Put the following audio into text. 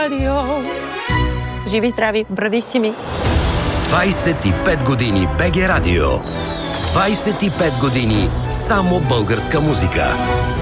радио. Живи, здрави, брависими. 25 години БГ Радио. 25 години само българска музика.